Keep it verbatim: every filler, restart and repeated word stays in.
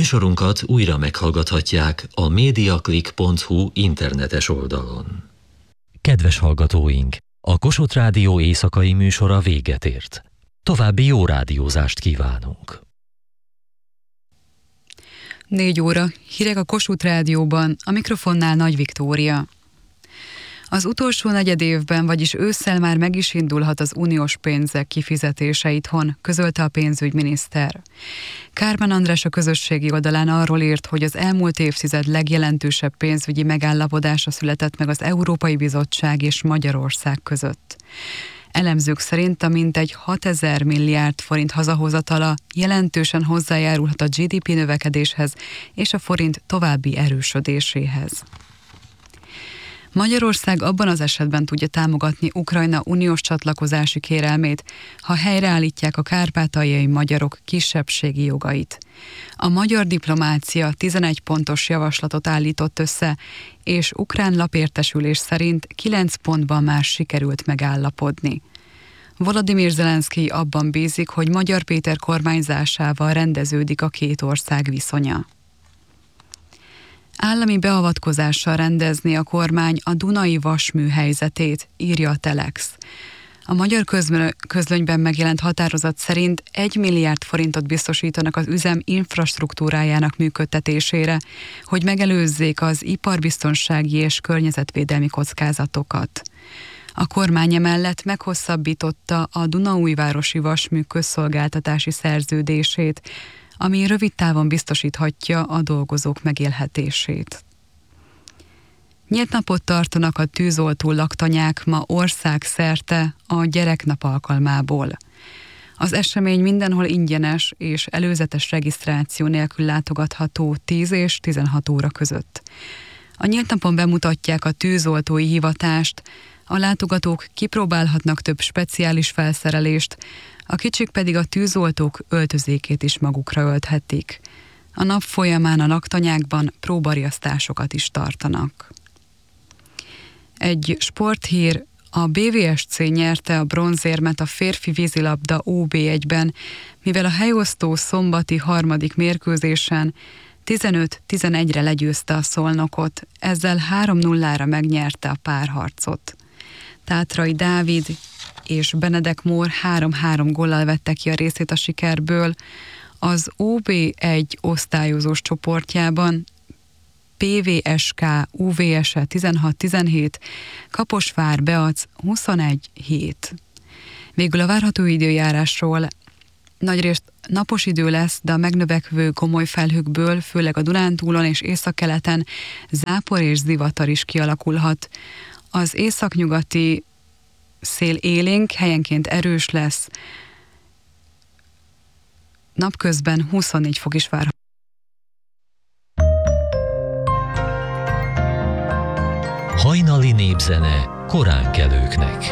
Műsorunkat újra meghallgathatják a mediaclick pont hu internetes oldalon. Kedves hallgatóink! A Kossuth Rádió éjszakai műsora véget ért. További jó rádiózást kívánunk! Négy óra, hírek a Kossuth Rádióban, a mikrofonnál Nagy Viktória. Az utolsó negyedévben, vagyis ősszel már meg is indulhat az uniós pénzek kifizetése itthon, közölte a pénzügyminiszter. Kármán András a közösségi oldalán arról írt, hogy az elmúlt évtized legjelentősebb pénzügyi megállapodása született meg az Európai Bizottság és Magyarország között. Elemzők szerint a mintegy hatezer milliárd forint hazahozatala jelentősen hozzájárulhat a gé dé pé növekedéshez és a forint további erősödéséhez. Magyarország abban az esetben tudja támogatni Ukrajna uniós csatlakozási kérelmét, ha helyreállítják a kárpátaljai magyarok kisebbségi jogait. A magyar diplomácia tizenegy pontos javaslatot állított össze, és ukrán lapértesülés szerint kilenc pontban már sikerült megállapodni. Volodymyr Zelenszkij abban bízik, hogy Magyar Péter kormányzásával rendeződik a két ország viszonya. Állami beavatkozással rendezni a kormány a Dunai vasmű helyzetét, írja a Telex. A magyar közlönyben megjelent határozat szerint egy milliárd forintot biztosítanak az üzem infrastruktúrájának működtetésére, hogy megelőzzék az iparbiztonsági és környezetvédelmi kockázatokat. A kormány emellett meghosszabbította a Dunaújvárosi vasmű közszolgáltatási szerződését, ami rövid távon biztosíthatja a dolgozók megélhetését. Nyílt napot tartanak a tűzoltó laktanyák ma országszerte a gyereknap alkalmából. Az esemény mindenhol ingyenes és előzetes regisztráció nélkül látogatható tíz és tizenhat óra között. A nyílt napon bemutatják a tűzoltói hivatást, a látogatók kipróbálhatnak több speciális felszerelést, a kicsik pedig a tűzoltók öltözékét is magukra ölthetik. A nap folyamán a laktanyákban próbariasztásokat is tartanak. Egy sporthír: a bé vé es cé nyerte a bronzérmet a férfi vízilabda ó bé egyben, mivel a helyosztó szombati harmadik mérkőzésen tizenöt tizenegyre legyőzte a Szolnokot, ezzel három nullára megnyerte a párharcot. Tátrai Dávid és Benedek Mór három-három góllal vette ki a részét a sikerből. Az ó bé egy osztályozós csoportjában pé vé es ká u vé es-e tizenhat tizenhét, Kaposvár Beac huszonegy hét. Végül a várható időjárásról: nagyrészt napos idő lesz, de a megnövekvő gomoly felhőkből, főleg a Dunántúlon és északkeleten zápor és zivatar is kialakulhat. Az északnyugati szél élénk, helyenként erős lesz. Napközben huszonnégy fok is várható. Hajnali népzene koránkelőknek.